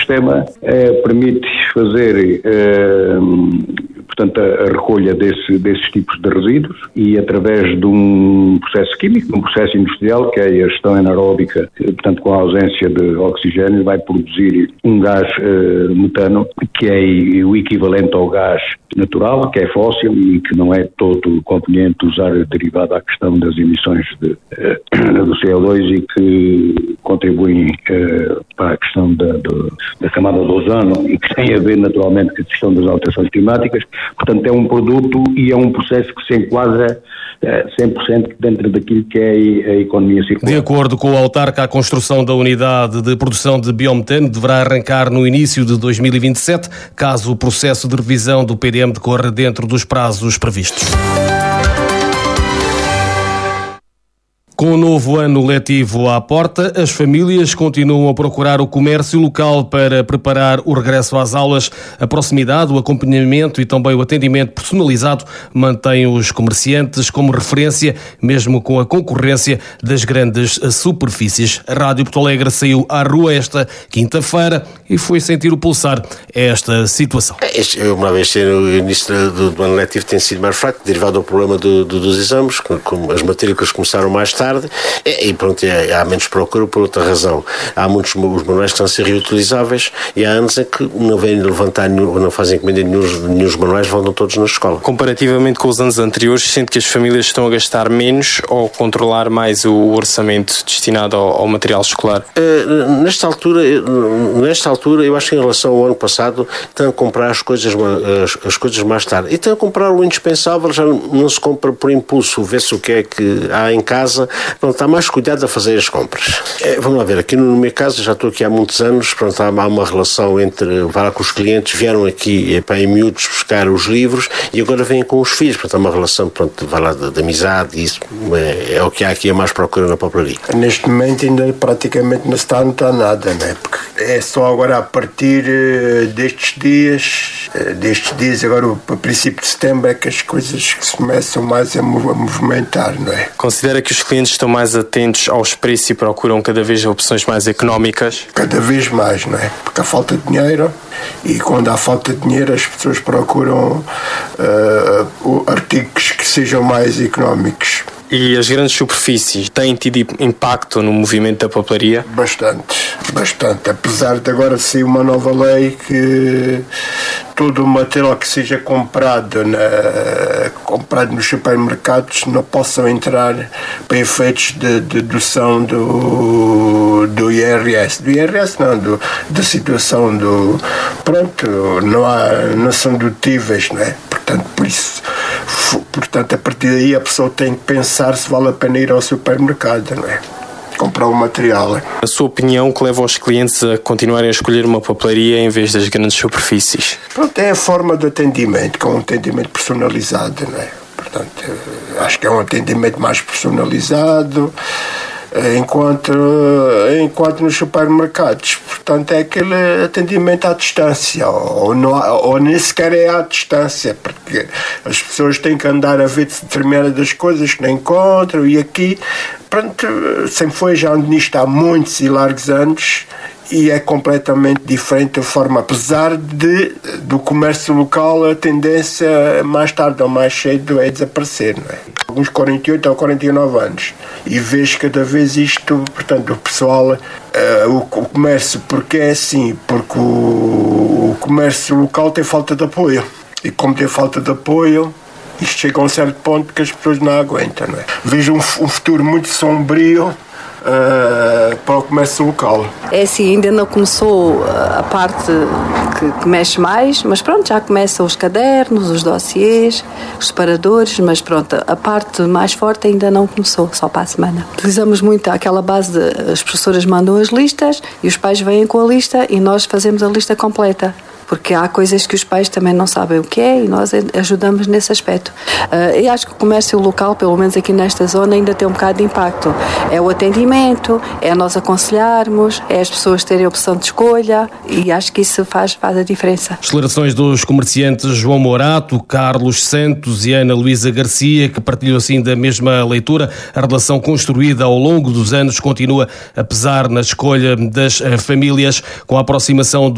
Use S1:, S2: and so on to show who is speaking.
S1: sistema permite fazer portanto, a recolha desses tipos de resíduos e através de um processo químico, um processo industrial, que é a gestão anaeróbica, portanto com a ausência de oxigênio, vai produzir um gás metano, que é o equivalente ao gás natural, que é fóssil e que não é todo conveniente usar derivado à questão das emissões do CO2 e que contribuem para a questão da camada de ozono e que tem a ver naturalmente com a questão das alterações climáticas. Portanto, é um produto e é um processo que se enquadra 100% dentro daquilo que é a economia circular.
S2: De acordo com o autarca, a construção da unidade de produção de biometano deverá arrancar no início de 2027, caso o processo de revisão do PDM decorra dentro dos prazos previstos. Com o novo ano letivo à porta, as famílias continuam a procurar o comércio local para preparar o regresso às aulas. A proximidade, o acompanhamento e também o atendimento personalizado mantém os comerciantes como referência, mesmo com a concorrência das grandes superfícies. A Rádio Porto Alegre saiu à rua esta quinta-feira e foi sentir o pulsar esta situação.
S3: Uma vez no início do ano letivo tem sido mais fraco, derivado do problema dos exames, como as matrículas começaram mais tarde. E pronto, há menos procura por outra razão. Há muitos os manuais que estão a ser reutilizáveis e há anos em que não vêm levantar, não fazem encomenda nenhum os manuais, voltam todos na escola.
S4: Comparativamente com os anos anteriores, sente que as famílias estão a gastar menos ou controlar mais o orçamento destinado ao material escolar?
S3: Nesta altura, eu acho que em relação ao ano passado, estão a comprar as coisas mais tarde. E estão a comprar o indispensável, já não se compra por impulso, vê-se o que é que há em casa. Pronto, está mais cuidado a fazer as compras. Vamos lá ver, aqui no meu caso, já estou aqui há muitos anos, pronto, há uma relação entre, vai lá com os clientes, vieram aqui em miúdos buscar os livros e agora vêm com os filhos, portanto há uma relação, pronto, vai lá de amizade, isso é o que há aqui, a mais procura na papelaria.
S5: Neste momento ainda praticamente não está nada, né? Porque é só agora a partir destes dias, agora a princípio de setembro é que as coisas se começam mais a movimentar, não é?
S4: Considera que os clientes estão mais atentos aos preços e procuram cada vez opções mais económicas?
S5: Cada vez mais, não é? Porque há falta de dinheiro e quando há falta de dinheiro as pessoas procuram artigos que sejam mais económicos.
S4: E as grandes superfícies têm tido impacto no movimento da papelaria?
S5: Bastante. Apesar de agora ser uma nova lei que todo o material que seja comprado nos supermercados não possam entrar para efeitos de dedução do IRS. Do IRS não, da situação do... Pronto, não são dedutíveis, não é? Portanto, a partir daí a pessoa tem que pensar se vale a pena ir ao supermercado, não é? Comprar o material.
S4: A sua opinião, que leva os clientes a continuarem a escolher uma papelaria em vez das grandes superfícies?
S5: Pronto, é a forma de atendimento, com um atendimento personalizado, não é? Portanto, acho que é um atendimento mais personalizado, enquanto nos supermercados, portanto, é aquele atendimento à distância, ou nem sequer é à distância, porque as pessoas têm que andar a ver determinadas coisas que não encontram, e aqui, pronto, sempre foi já nisto há muitos e largos anos, e é completamente diferente a forma, apesar do comércio local, a tendência mais tarde ou mais cedo é desaparecer, não é? Alguns 48 ou 49 anos, e vejo cada vez isto, portanto, o pessoal, o comércio, porque é assim, porque o comércio local tem falta de apoio, e como tem falta de apoio, isto chega a um certo ponto que as pessoas não aguentam, não é? Vejo um futuro muito sombrio para o comércio local.
S6: É assim, ainda não começou a parte que mexe mais, mas pronto, já começam os cadernos, os dossiês, os separadores, mas pronto, a parte mais forte ainda não começou, só para a semana. Utilizamos muito aquela base as professoras mandam as listas e os pais vêm com a lista e nós fazemos a lista completa. Porque há coisas que os pais também não sabem o que é e nós ajudamos nesse aspecto. Eu acho que o comércio local, pelo menos aqui nesta zona, ainda tem um bocado de impacto. É o atendimento, é nós aconselharmos, é as pessoas terem a opção de escolha e acho que isso faz a diferença.
S2: Declarações dos comerciantes João Morato, Carlos Santos e Ana Luísa Garcia, que partilham assim da mesma leitura. A relação construída ao longo dos anos continua a pesar na escolha das famílias com a aproximação